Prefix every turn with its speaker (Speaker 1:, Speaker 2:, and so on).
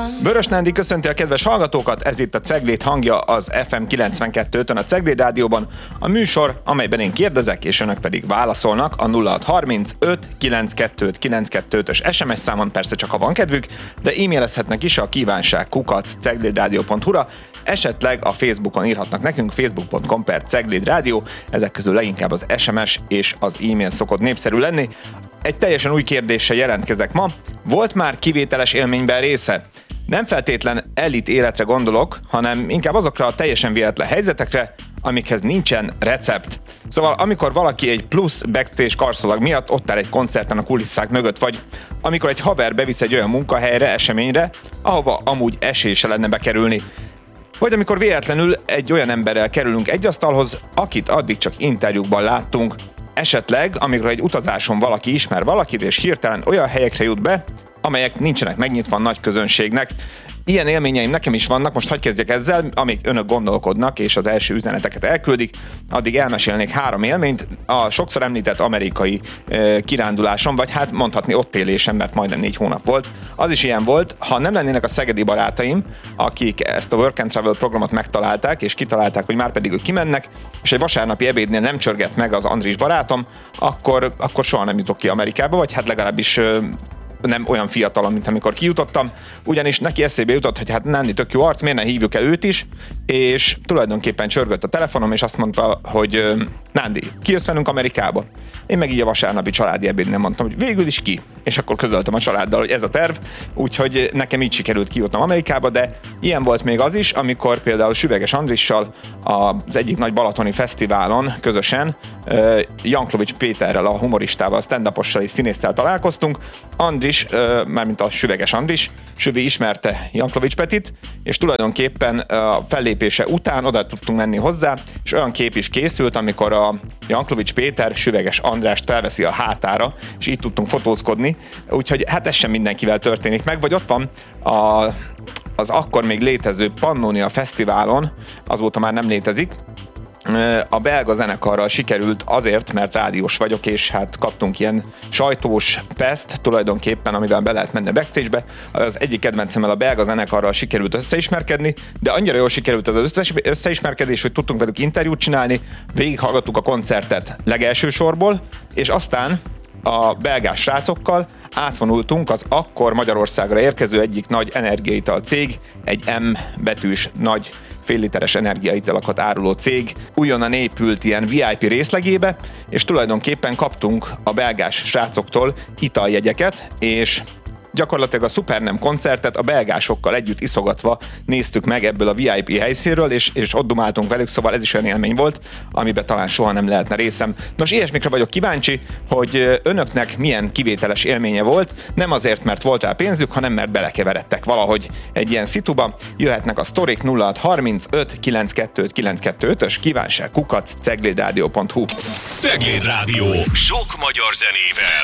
Speaker 1: Vörös Nándi köszönti a kedves hallgatókat, ez itt a Cegléd hangja az FM 92.5-ön a Cegléd Rádióban. A műsor, amelyben én kérdezek, és önök pedig válaszolnak a 0635 925 925-ös SMS számon, persze csak ha van kedvük, de e-mailezhetnek is a kívánság@ceglédradio.hu-ra, esetleg a Facebookon írhatnak nekünk, facebook.com/ceglédrádió, ezek közül leginkább az SMS és az e-mail szokott népszerű lenni. Egy teljesen új kérdéssel jelentkezek ma. Volt már kivételes élményben része? Nem feltétlen elit életre gondolok, hanem inkább azokra a teljesen véletlen helyzetekre, amikhez nincsen recept. Szóval amikor valaki egy plusz backstage karszalag miatt ott áll egy koncerten a kulisszák mögött, vagy amikor egy haver bevisz egy olyan munkahelyre, eseményre, ahova amúgy esély se lenne bekerülni. Vagy amikor véletlenül egy olyan emberrel kerülünk egy asztalhoz, akit addig csak interjúkban láttunk. Esetleg, amikor egy utazáson valaki ismer valakit, és hirtelen olyan helyekre jut be, amelyek nincsenek megnyitva a nagy közönségnek. Ilyen élményeim nekem is vannak, most hadd kezdjek ezzel, amíg önök gondolkodnak, és az első üzeneteket elküldik, addig elmesélnék 3 élményt. A sokszor említett amerikai kirándulásom, vagy hát mondhatni ott élésem, mert majdnem 4 hónap volt. Az is ilyen volt, ha nem lennének a szegedi barátaim, akik ezt a Work and Travel programot megtalálták, és kitalálták, hogy már pedig ők kimennek, és egy vasárnapi ebédnél nem csörgett meg az Andris barátom, akkor soha nem jutok ki Amerikába, vagy hát legalábbis nem olyan fiatalon, mint amikor kijutottam, ugyanis neki eszébe jutott, hogy hát Nándi tök jó arc, miért ne hívjuk el őt is, és tulajdonképpen csörgött a telefonom, és azt mondta, hogy Nándi, ki jössz velünk Amerikába? Én meg így a vasárnapi családi ebédnél mondtam, hogy végül is ki. És akkor közöltem a családdal, hogy ez a terv, úgyhogy nekem így sikerült kijutnom Amerikába, de ilyen volt még az is, amikor például Süveges Andrissal az egyik nagy balatoni fesztiválon közösen Janklovics Péterrel, a humoristával, stand-upossal és színésszel találkoztunk. Andris, mármint a Süveges Andris, Süvi ismerte Janklovics Petit, és tulajdonképpen a fellépése után oda tudtunk menni hozzá, és olyan kép is készült, amikor a Janklovics Péter Süveges Andrást felveszi a hátára, és így tudtunk fotózkodni, úgyhogy hát ez sem mindenkivel történik meg, vagy ott van az akkor még létező Pannonia Fesztiválon, azóta már nem létezik, a belga zenekarral sikerült azért, mert rádiós vagyok, és hát kaptunk ilyen sajtós peszt tulajdonképpen, amivel be lehet menni a backstage-be. Az egyik kedvencemmel, a belga zenekarral sikerült összeismerkedni, de annyira jól sikerült az összeismerkedés, hogy tudtunk velük interjút csinálni, végighallgattuk a koncertet legelső sorból, és aztán a belgás srácokkal átvonultunk az akkor Magyarországra érkező egyik nagy energiaital cég, egy M betűs nagy félliteres energiaitalakat áruló cég újonnan épült ilyen VIP részlegébe, és tulajdonképpen kaptunk a belgás srácoktól italjegyeket, és gyakorlatilag a Supernem koncertet a belgásokkal együtt iszogatva néztük meg ebből a VIP helyszínről, és ott dumáltunk velük, szóval ez is olyan élmény volt, amiben talán soha nem lehetne részem. Nos, ilyesmikre vagyok kíváncsi, hogy önöknek milyen kivételes élménye volt, nem azért, mert volt rá pénzük, hanem mert belekeveredtek valahogy egy ilyen szituba. Jöhetnek a sztorik 0635 925 925-ös kívánság @ceglédradio.hu.
Speaker 2: Cegléd Rádió, sok magyar zenével.